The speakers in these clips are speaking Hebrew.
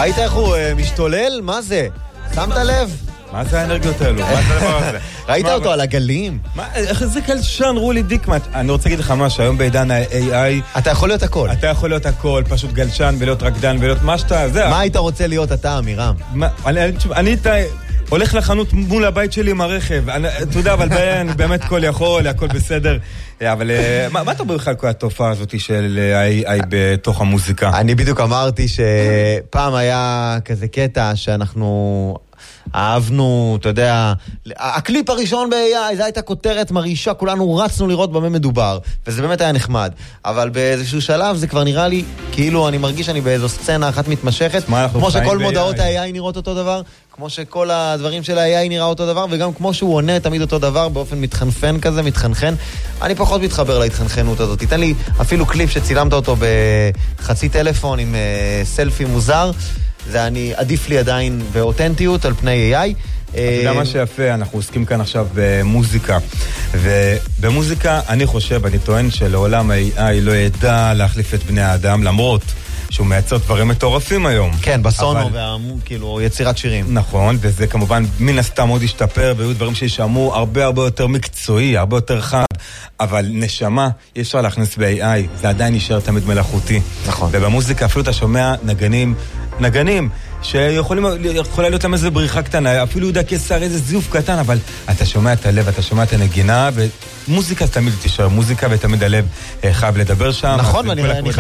ראית איך הוא משתולל? מה זה? שמת לב? מה זה האנרגיות האלו? מה זה הדבר הזה? ראית אותו על הגלים? איך זה גלשן, רולי דיקמן? אני רוצה להגיד לך משהו, היום בעידן ה-AI אתה יכול להיות הכל. אתה יכול להיות הכל, פשוט גלשן ולהיות רקדן ולהיות מה שאתה... מה היית רוצה להיות אתה, אמירם? אני הולך לחנות מול הבית שלי עם הרכב, אתה יודע, אבל אני באמת כל יכול, הכל בסדר. אבל מה אתה אומר בכלל כל התופעה הזאת של AI בתוך המוזיקה? אני בדיוק אמרתי שפעם היה כזה קטע שאנחנו אהבנו, אתה יודע, הקליפ הראשון ב-AI, זה הייתה כותרת מרעישה, כולנו רצנו לראות במה מדובר, וזה באמת היה נחמד. אבל באיזשהו שלב זה כבר נראה לי, כאילו אני מרגיש שאני באיזו סצנה אחת מתמשכת, כמו שכל מודעות ה-AI נראות אותו דבר, כמו שכל הדברים של ה-AI נראה אותו דבר, וגם כמו שהוא עונה תמיד אותו דבר, באופן מתחנפן כזה, מתחנחן. אני פחות מתחבר להתחנחנות הזאת. תיתן לי אפילו קליפ שצילמת אותו בחצי טלפון עם סלפי מוזר, זה עדיף לי עדיין באותנטיות על פני AI. אתה יודע מה שיפה, אנחנו עוסקים כאן עכשיו במוזיקה, ובמוזיקה אני חושב, אני טוען שלעולם ה-AI לא ידע להחליף את בני האדם, למרות שהוא מייצר דברים מטורפים היום. כן, בסונו כאילו יצירת שירים. נכון, וזה כמובן מן הסתם עוד השתפר, והיו דברים שישמעו הרבה יותר מקצועי, הרבה יותר חד, אבל נשמה אי אפשר להכניס ב-AI, זה עדיין נשאר תמיד מלאכותי. נכון. ובמוזיקה אפילו אתה שומע נגנים שיכולה להיות להם איזו בריחה קטנה, אפילו יודע כסר איזה זיוף קטן, אבל אתה שומע את הלב, אתה שומע את הנגינה, ומוזיקה תמיד תישאר מוזיקה, ותמיד הלב חייב לדבר שם. נכון, ואני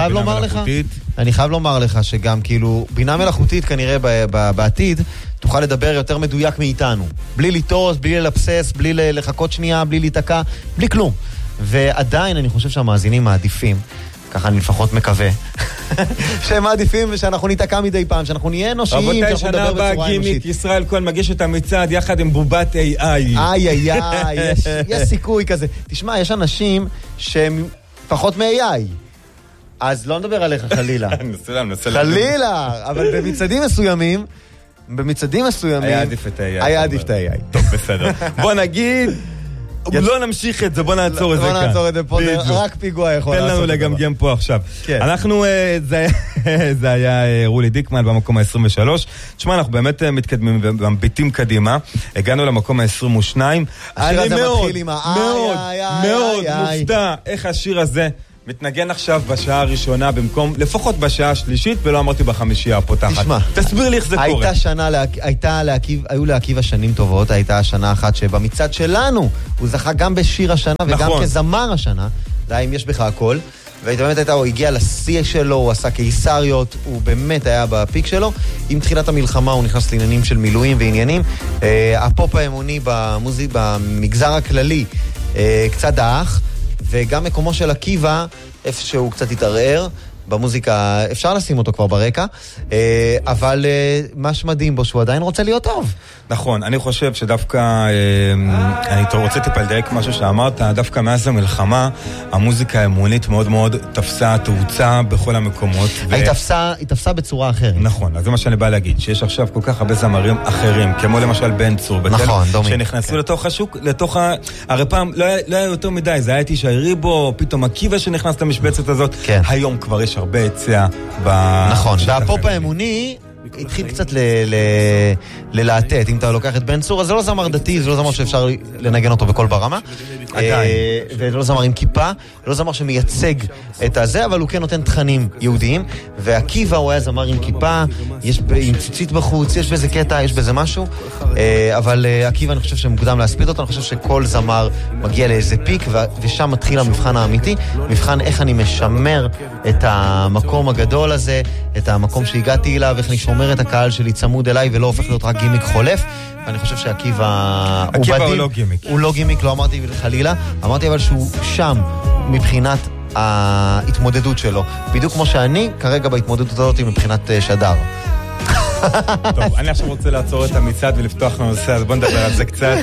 חייב לומר לך שגם כאילו בינה מלאכותית כנראה בעתיד תוכל לדבר יותר מדויק מאיתנו, בלי לטוס, בלי ללפסס, בלי לחכות שנייה, בלי להתעקע, בלי כלום. ועדיין אני חושב שהמאזינים מעדיפים, ככה אני לפחות מקווה, שהם מעדיפים ושאנחנו ניתקע מדי פעם, שאנחנו נהיה אנושיים, שאנחנו נדבר בצורה אנושית. גימיק, ישראל כהן מגיש את המצעד יחד עם בובת AI. יש סיכוי כזה. תשמע, יש אנשים שהם פחות מ-AI, אז לא נדבר עליך חלילה. חלילה, אבל במצעדים מסוימים, היה עדיף את ה-AI. היה עדיף את ה-AI. טוב, בסדר. בוא נגיד, לא נמשיך את זה, בוא נעצור את זה כאן. בוא נעצור את זה פה, רק פיגוע יכול לעשות. תן לנו לגמגם פה עכשיו. אנחנו, זה היה רולי דיקמן במקום ה-23. תשמע, אנחנו באמת מתקדמים ומביטים קדימה. הגענו למקום ה-22. אני מאוד מופתע איך השיר הזה מתנגן עכשיו בשעה הראשונה במקום, לפחות בשעה השלישית, ולא אמרתי בחמישייה הפותחת. תשמע, תסביר לי איך זה קורה. היו לעקיבא שנים טובות, הייתה השנה אחת שבמצד שלנו הוא זכה גם בשיר השנה וגם כזמר השנה, זה היה אם יש בך הכל, ובאמת הוא הגיע לשיא שלו, הוא עשה קיסריות, הוא באמת היה בפיק שלו. עם תחילת המלחמה הוא נכנס לעניינים של מילואים ועניינים. הפופ האמוני במגזר הכללי קצת דאח, וגם מקומו של עקיבא, איפה שהוא קצת התערער, במוזיקה אפשר לשים אותו כבר ברקע, אבל מה שמדהים בו שהוא עדיין רוצה להיות טוב. נכון, אני חושב שדווקא, אני רוצה טיפה לדייק משהו שאמרת, דווקא מאז המלחמה, המוזיקה האמונית מאוד מאוד תפסה תאוצה בכל המקומות. היא תפסה בצורה אחרת. נכון, אז זה מה שאני בא להגיד, שיש עכשיו כל כך הרבה זמרים אחרים, כמו למשל בן צור, נכון, דומי. שנכנסו לתוך השוק, הרי פעם לא היה יותר מדי, זה היה תשעי ריבו, פתאום עקיבא שנכנס למשבצת הזאת, היום כבר יש הרבה היצע. נכון, והפופ האמוני התחיל קצת ללהטט. אם אתה לוקח את בן צור, אז זה לא זמר דתי, זה לא זמר שאפשר לנגן אותו בכל ברמה, וזה לא זמר עם כיפה, זה לא זמר שמייצג את הזה, אבל הוא כן נותן תכנים יהודיים. ועקיבא הוא היה זמר עם כיפה, עם ציצית בחוץ, יש בזה קטע, יש בזה משהו, אבל עקיבא אני חושב שמוקדם להספיד אותו. אני חושב שכל זמר מגיע לאיזה פיק, ושם מתחיל המבחן האמיתי, מבחן איך אני משמר את המקום הגדול הזה, את המקום שהגעתי אליו, איך אני שומר את הקהל שלי צמוד אליי ולא הופך להיות רק גימיק חולף. ואני חושב שעקיבא הוא לא גימיק. הוא לא גימיק, לא אמרתי חלילה, אמרתי אבל שהוא שם מבחינת ההתמודדות שלו, בדיוק כמו שאני כרגע בהתמודדות הזאת מבחינת שדר. טוב, אני עכשיו רוצה לעצור את המצעד ולפתוח לנושא, אז בוא נדבר על זה קצת.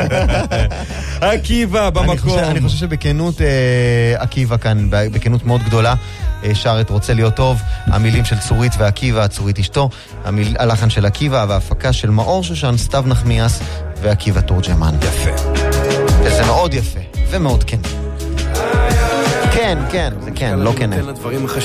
עקיבא במקום. אני חושב שבכנות עקיבא כאן, בכנות מאוד גדולה, שר את רוצה להיות טוב, המילים של צורית ועקיבא, צורית אשתו, הלחן של עקיבא וההפקה של מאור שושן, סתיו נחמיאס ועקיבא תורג'מן. יפה. וזה מאוד יפה ומאוד כן. כן, זה כן, לא כן.